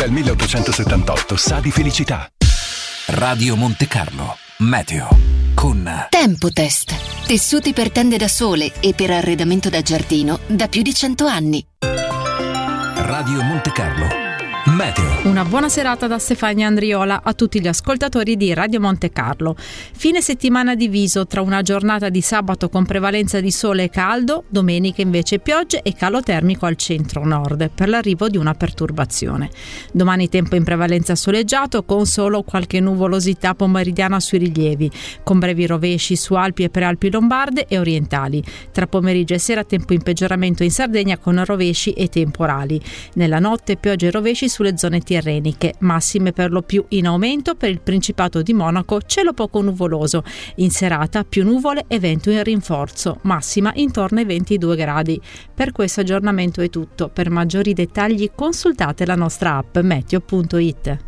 Dal 1878 sa di felicità. Radio Monte Carlo, meteo con Tempotest. Tessuti per tende da sole e per arredamento da giardino da più di 100 anni. Radio Monte Carlo, meteo. Una buona serata da Stefania Andriola a tutti gli ascoltatori di Radio Monte Carlo. Fine settimana diviso tra una giornata di sabato con prevalenza di sole e caldo, domenica invece piogge e calo termico al centro-nord per l'arrivo di una perturbazione. Domani tempo in prevalenza soleggiato con solo qualche nuvolosità pomeridiana sui rilievi, con brevi rovesci su Alpi e prealpi lombarde e orientali. Tra pomeriggio e sera tempo in peggioramento in Sardegna con rovesci e temporali. Nella notte piogge e rovesci sulle zone tirreniche, massime per lo più in aumento per il Principato di Monaco, cielo poco nuvoloso. In serata più nuvole e vento in rinforzo, massima intorno ai 22 gradi. Per questo aggiornamento è tutto. Per maggiori dettagli consultate la nostra app meteo.it.